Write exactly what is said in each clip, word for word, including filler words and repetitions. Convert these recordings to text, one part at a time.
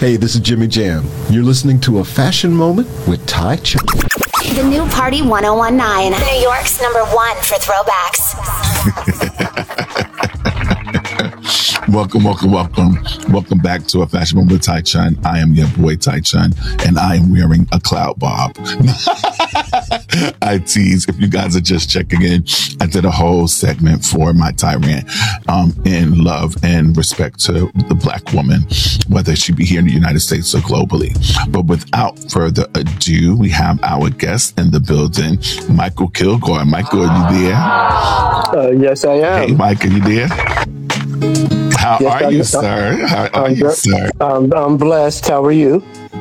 Hey, this is Jimmy Jam. You're listening to A Fashion Moment with Ty Chun. The new Party ten nineteen, New York's number one for throwbacks. Welcome, welcome, welcome. Welcome back to A Fashion Moment with Ty Chun. I am your boy Ty Chun, and I am wearing a cloud bob. I tease. If you guys are just checking in, I did a whole segment for my Tyrant um, in love and respect to the Black woman, whether she be here in the United States or globally. But without further ado, we have our guest in the building, Michael Kilgore. Michael, are you there? Uh, yes, I am. Hey, Mike, are you there? How yes, are I'm, you, sir? How are I'm, you, sir? I'm, I'm blessed. How are you?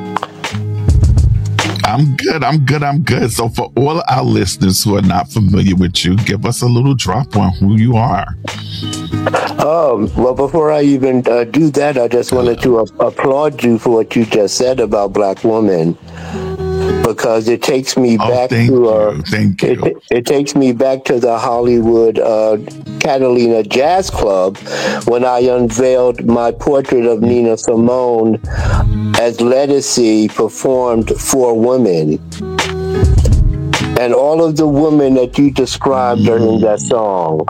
I'm good. I'm good. I'm good. So for all our listeners who are not familiar with you, give us a little drop on who you are. Um, well, before I even uh, do that, I just wanted to uh, applaud you for what you just said about Black women, because it takes me Oh, back thank to uh, you. Thank you. it, it takes me back to the Hollywood uh, Catalina Jazz Club when I unveiled my portrait of Nina Simone as Lettucey performed for women. And all of the women that you described are in that song.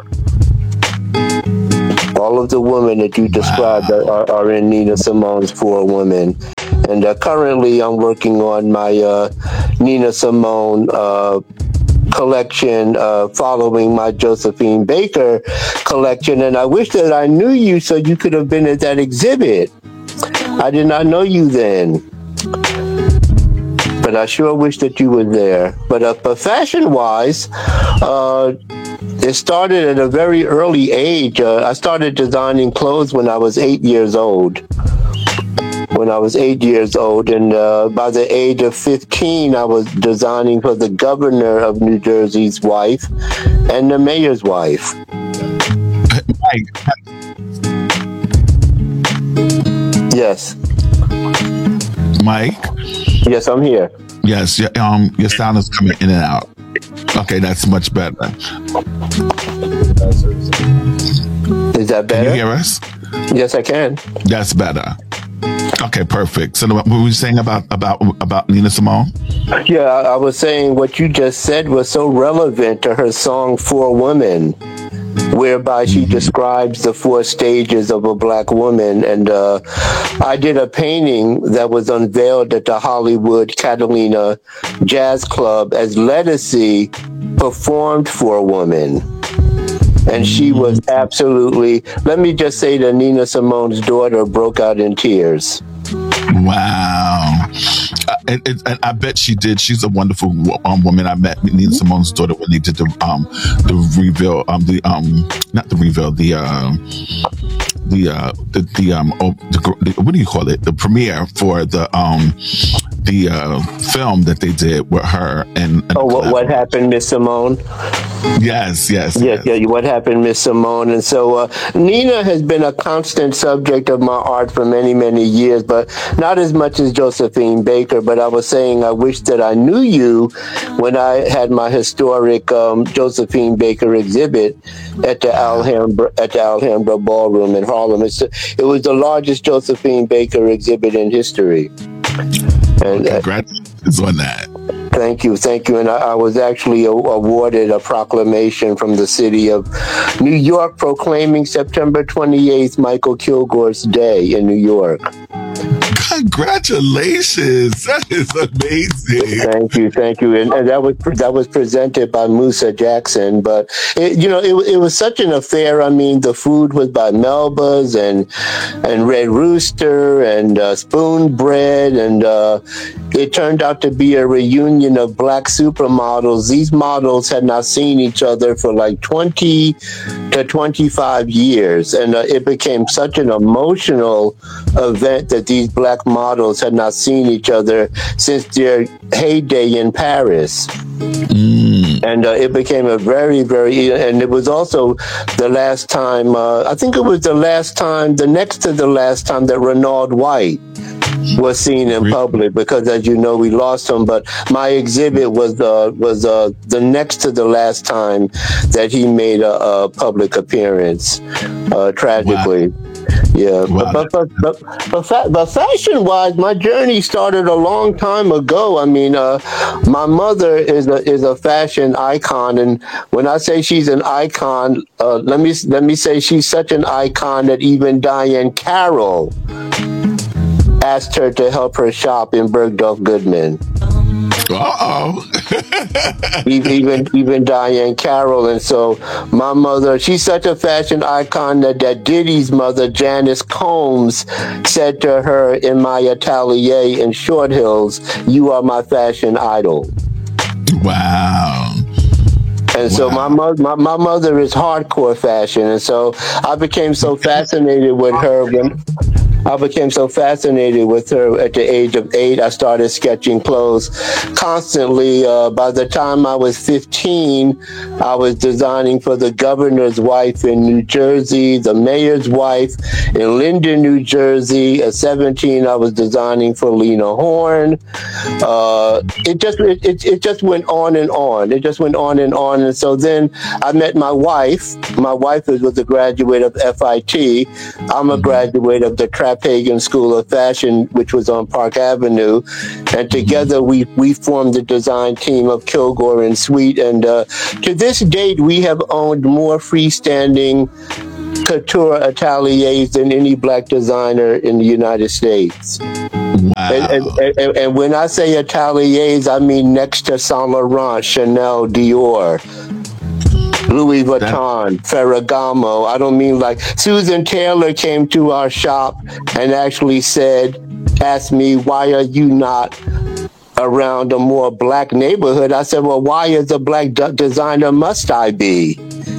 All of the women that you described Wow. are, are in Nina Simone's For Women. And uh, currently I'm working on my uh, Nina Simone uh, collection, uh, following my Josephine Baker collection. And I wish that I knew you so you could have been at that exhibit. I did not know you then. But I sure wish that you were there. But, uh, but fashion-wise, uh, it started at a very early age. Uh, I started designing clothes when I was eight years old. When I was eight years old, and uh, by the age of fifteen, I was designing for the governor of New Jersey's wife and the mayor's wife. Mike, Yes. Mike. Yes, I'm here. Yes, your, um, your sound is coming in and out. Okay, that's much better. Is that Can you better? hear us? Yes, I can. That's better. Okay, perfect. So what were you saying about about about Nina Simone? Yeah, I, I was saying what you just said was so relevant to her song For Women, whereby she mm-hmm. describes the four stages of a Black woman. And uh, I did a painting that was unveiled at the Hollywood Catalina Jazz Club as Lettucey performed for a woman. And she was absolutely, let me just say that Nina Simone's daughter broke out in tears. Wow. Uh, and, and, and I bet she did. She's a wonderful um, woman. I met Nina Simone's daughter when they did the um the reveal um the um not the reveal the um the uh the the um oh, the, the, what do you call it, the premiere for the um the uh film that they did with her and, and oh what, what happened, Miss Simone? Yes, yes, yes, yes. Yeah. What happened, Miss Simone? And so uh, Nina has been a constant subject of my art for many, many years, but not as much as Josephine Baker. But I was saying I wish that I knew you when I had my historic um, Josephine Baker exhibit at the Alhambra at the Alhambra Ballroom in Harlem. It's, it was the largest Josephine Baker exhibit in history. And, well, congratulations on that. Thank you, thank you. And I, I was actually a, awarded a proclamation from the city of New York proclaiming September twenty-eighth, Michael Kilgore's Day in New York. Congratulations! That is amazing. Thank you, thank you. And, and that was that was presented by Musa Jackson. But it, you know, it, it was such an affair. I mean, the food was by Melba's and and Red Rooster and uh, Spoon Bread, and uh, it turned out to be a reunion of Black supermodels. These models had not seen each other for like twenty to twenty-five years, and uh, it became such an emotional event that these Black models had not seen each other since their heyday in Paris. Mm. And uh, it became a very, very, and it was also the last time, uh, I think it was the last time, the next to the last time that Renard White was seen in public, because as you know, we lost him. But my exhibit was uh, was uh, the next to the last time that he made a, a public appearance, uh, tragically. Wow. Yeah, Wow. but but but but, but, fa- but fashion wise, my journey started a long time ago. I mean, uh, my mother is a is a fashion icon, and when I say she's an icon, uh, let me let me say she's such an icon that even Diane Carroll asked her to help her shop in Bergdorf Goodman. Uh-oh. E- even even Diane Carroll. And so my mother, she's such a fashion icon that, that Diddy's mother, Janice Combs, said to her in my atelier in Short Hills, "You are my fashion idol." Wow. And so Wow. my mother, my, my mother is hardcore fashion, and so I became so fascinated with her when I became so fascinated with her at the age of eight. I started sketching clothes constantly. Uh, by the time I was fifteen, I was designing for the governor's wife in New Jersey, the mayor's wife in Linden, New Jersey. At seventeen, I was designing for Lena Horne. Uh, it just it, it, it just went on and on. It just went on and on. And so then I met my wife. My wife was, was a graduate of F I T. I'm a graduate of the Trapegan School of Fashion, which was on Park Avenue. And together we, we formed the design team of Kilgore and Sweet. And uh, to this date, we have owned more freestanding couture ateliers than any black designer in the United States. Wow. And, and, and, and when I say ateliers, I mean next to Saint Laurent, Chanel, Dior, Louis Vuitton, Ferragamo. I don't mean like Susan Taylor came to our shop and actually said, asked me, why are you not around a more black neighborhood? I said, well, why as a black d- designer must I be?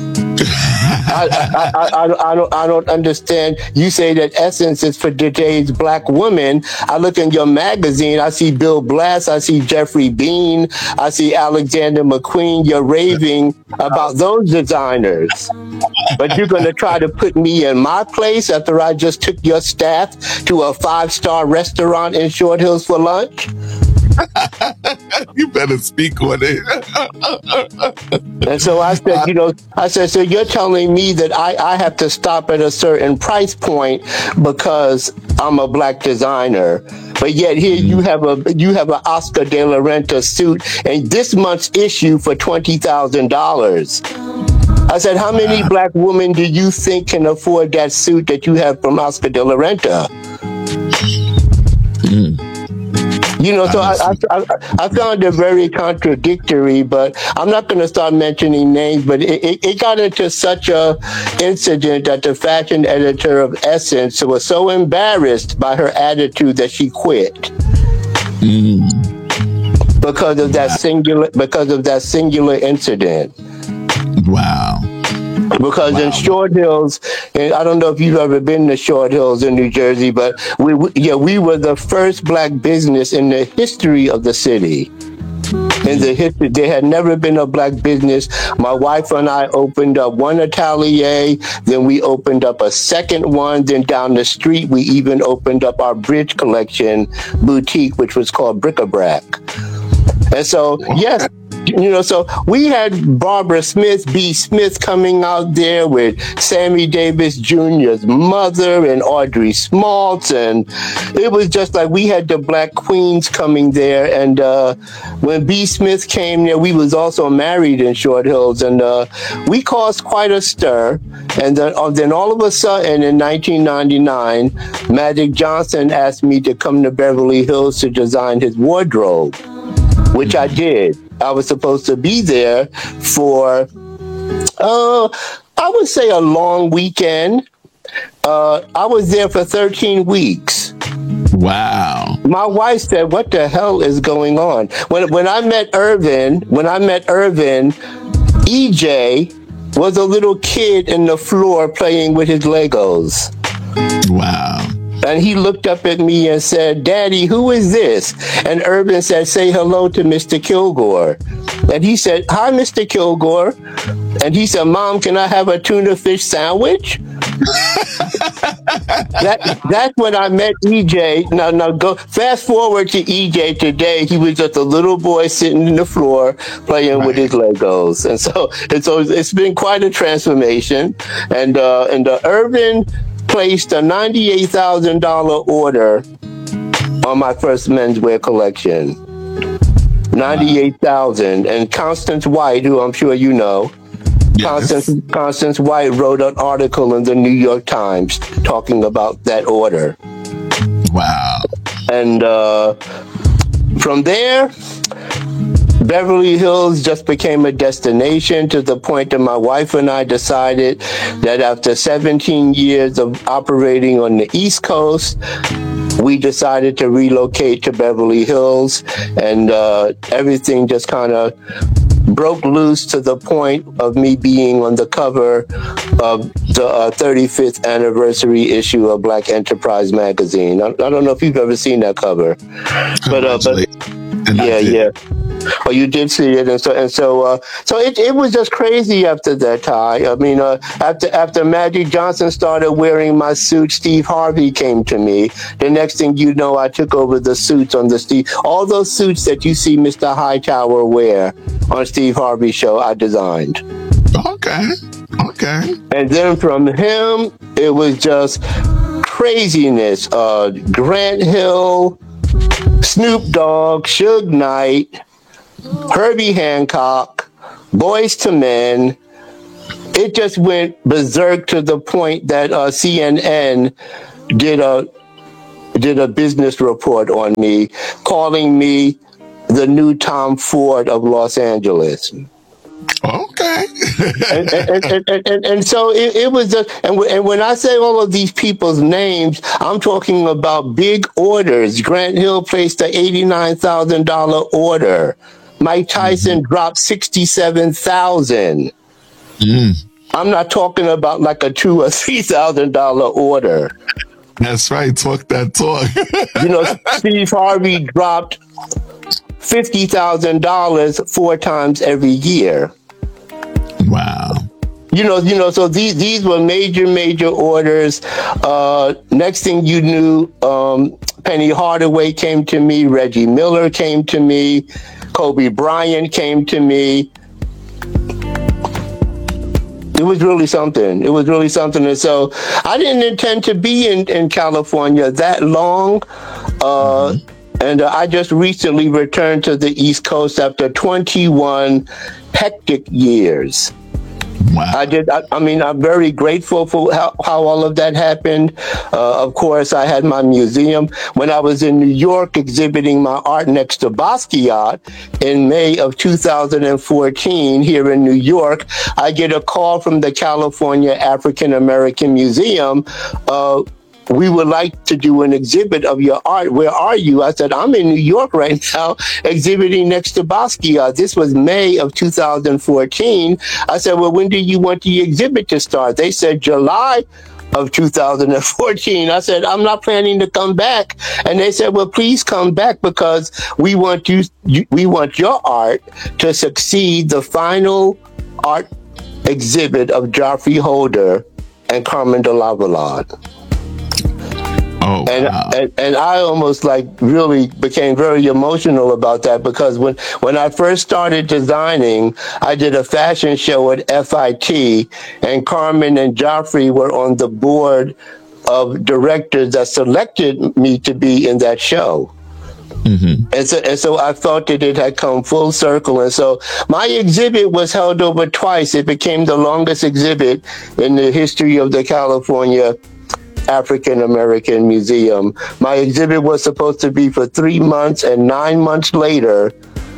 I, I, I, I, I, don't, I don't understand. You say that Essence is for today's black women. I look in your magazine, I see Bill Blass, I see Jeffrey Bean, I see Alexander McQueen. You're raving about those designers. But you're going to try to put me in my place after I just took your staff to a five-star restaurant in Short Hills for lunch? You better speak on it. And so I said, you know, I said, so you're telling me that I, I have to stop at a certain price point because I'm a black designer. But yet here you have a you have an Oscar de la Renta suit and this month's issue for twenty thousand dollars. I said, how many black women do you think can afford that suit that you have from Oscar de la Renta? Mm. You know, so I, I, I, I found it very contradictory, but I'm not going to start mentioning names, but it, it, it got into such a incident that the fashion editor of Essence was so embarrassed by her attitude that she quit. Mm. Because of that singular, because of that singular incident. Wow. Because Wow. in Short Hills, and I don't know if you've ever been to Short Hills in New Jersey, but we, we yeah we were the first black business in the history of the city. In the history, there had never been a black business. My wife and I opened up one atelier, then we opened up a second one. Then down the street, we even opened up our Bridge Collection boutique, which was called Bric-a-Brac. And so, yes. You know, so we had Barbara Smith, B. Smith coming out there with Sammy Davis Junior's mother and Audrey Smaltz. And it was just like we had the black queens coming there. And uh, when B. Smith came there, we was also married in Short Hills. And uh, we caused quite a stir. And then, uh, then all of a sudden in nineteen ninety-nine, Magic Johnson asked me to come to Beverly Hills to design his wardrobe, which I did. I was supposed to be there for, uh, I would say a long weekend. Uh, I was there for thirteen weeks. Wow. My wife said, what the hell is going on? When, when I met Irvin, when I met Irvin, E J was a little kid in the floor playing with his Legos. Wow. And he looked up at me and said, Daddy, who is this? And Urban said, say hello to Mister Kilgore. And he said, hi, Mister Kilgore. And he said, Mom, can I have a tuna fish sandwich? that, that's when I met E J. Now, now go fast forward to E J today. He was just a little boy sitting in the floor playing right. with his Legos. And so, and so it's been quite a transformation. And, uh, and uh, Urban, placed a ninety-eight thousand dollars order on my first menswear collection. ninety-eight thousand. And Constance White, who I'm sure you know, Yes. Constance, Constance White wrote an article in the New York Times talking about that order. Wow. And uh, from there, Beverly Hills just became a destination, to the point that my wife and I decided that after seventeen years of operating on the East Coast, we decided to relocate to Beverly Hills, and uh, everything just kind of broke loose, to the point of me being on the cover of the uh, thirty-fifth anniversary issue of Black Enterprise magazine. I, I don't know if you've ever seen that cover, but uh, but And I yeah, did. yeah. Oh, you did see it, and so and so, uh, so it, it was just crazy after that, Ty. I mean, uh, after after Magic Johnson started wearing my suit, Steve Harvey came to me. The next thing you know, I took over the suits on the Steve. All those suits that you see Mister Hightower wear on Steve Harvey's show, I designed. Okay. Okay. And then from him, it was just craziness. Uh, Grant Hill, Snoop Dogg, Suge Knight, Herbie Hancock, Boys to Men. It just went berserk, to the point that uh, C N N did a did a business report on me, calling me the new Tom Ford of Los Angeles. Okay. and, and, and, and, and, and so it, it was just, and, w- and when I say all of these people's names, I'm talking about big orders. Grant Hill placed an eighty-nine thousand dollars order. Mike Tyson mm-hmm. dropped sixty-seven thousand dollars. Mm. I'm not talking about like a two or three thousand dollar order. That's right. Talk that talk. You know, Steve Harvey dropped fifty thousand dollars four times every year. Wow. You know, you know. So these these were major, major orders. Uh, next thing you knew, um, Penny Hardaway came to me. Reggie Miller came to me. Kobe Bryant came to me. It was really something. It was really something. And so I didn't intend to be in, in California that long. Uh, mm-hmm. And uh, I just recently returned to the East Coast after twenty-one hectic years. Wow. I did. I, I mean, I'm very grateful for how, how all of that happened. Uh, of course, I had my museum. When I was in New York exhibiting my art next to Basquiat in May of two thousand fourteen here in New York, I get a call from the California African American Museum. Uh, we would like to do an exhibit of your art. Where are you? I said, I'm in New York right now, exhibiting next to Basquiat. This was May of two thousand fourteen. I said, well, when do you want the exhibit to start? They said July of two thousand fourteen. I said, I'm not planning to come back. And they said, well, please come back, because we want you, you we want your art to succeed the final art exhibit of Geoffrey Holder and Carmen de Lavallade. Oh, and, wow. and and I almost like really became very emotional about that, because when, when I first started designing, I did a fashion show at F I T, and Carmen and Geoffrey were on the board of directors that selected me to be in that show. Mm-hmm. And so, and so I thought that it had come full circle. And so my exhibit was held over twice. It became the longest exhibit in the history of the California African American Museum. My exhibit was supposed to be for three months, and nine months later,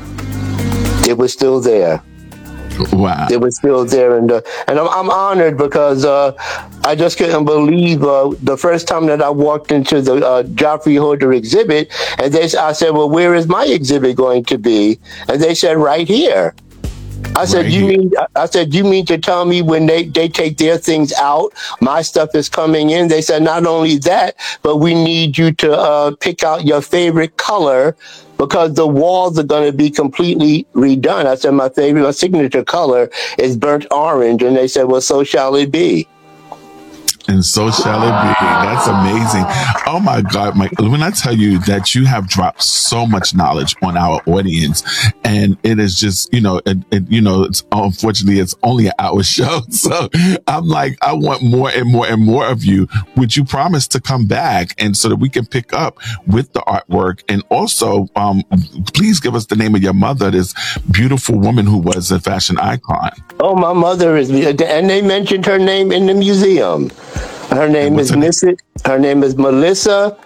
it was still there. Wow. It was still there, and uh, and I'm, I'm honored, because uh, I just couldn't believe uh, the first time that I walked into the uh, Geoffrey Holder exhibit, and they, I said, well, where is my exhibit going to be? And they said, right here. I said, right you here. mean, I said, you mean to tell me when they, they take their things out, my stuff is coming in? They said, not only that, but we need you to uh, pick out your favorite color, because the walls are going to be completely redone. I said, my favorite, my signature color is burnt orange. And they said, well, so shall it be. And so shall it be. That's amazing. Oh my God, Mike, when I tell you that you have dropped so much knowledge on our audience, and it is just, you know, it, it, you know, it's unfortunately it's only an hour show. So I'm like, I want more and more and more of you. Would you promise to come back and so that we can pick up with the artwork? And also, um, please give us the name of your mother, this beautiful woman who was a fashion icon. Oh, my mother is, and they mentioned her name in the museum. Her name is Miss. Her name is Melissa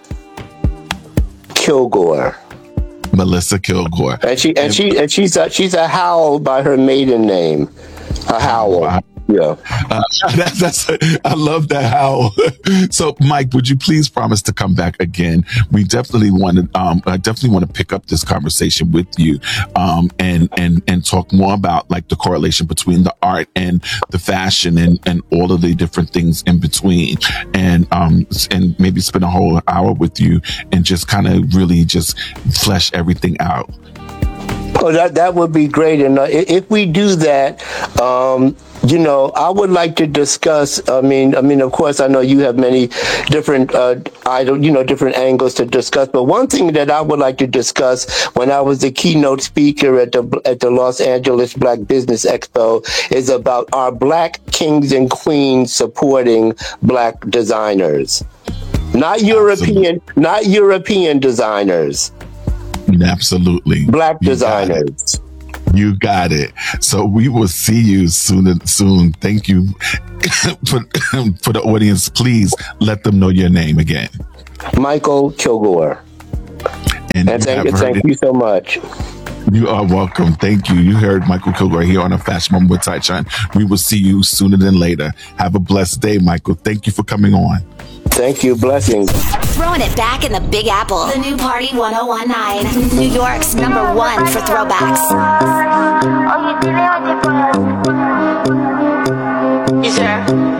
Kilgore. Melissa Kilgore. And she and, and she and she's a, she's a Howell by her maiden name. A Howell. Wow. Yeah. Uh, that's, that's, I love that, Howell. So, Mike, would you please promise to come back again? We definitely want to, um, I definitely want to pick up this conversation with you, um, and, and, and talk more about like the correlation between the art and the fashion and, and all of the different things in between. And, um, and maybe spend a whole hour with you and just kind of really just flesh everything out. Oh, that that would be great. And uh, if we do that, um, you know, I would like to discuss. I mean, I mean, of course, I know you have many different, uh, idol, you know, different angles to discuss. But one thing that I would like to discuss when I was the keynote speaker at the at the Los Angeles Black Business Expo is about our Black kings and queens supporting Black designers, not European, Absolutely. not European designers. Absolutely. Black you designers. Got you got it. So we will see you soon. Soon. Thank you for, for the audience. Please let them know your name again. Michael Kilgore. And, and thank, you, thank you so much. You are welcome. Thank you. You heard Michael Kilgore here on A Fashion Moment with Tychon. We will see you sooner than later. Have a blessed day, Michael. Thank you for coming on. Thank you. Blessings. Throwing it back in the Big Apple. The new Party one oh one nine. New York's number one for throwbacks. You sure?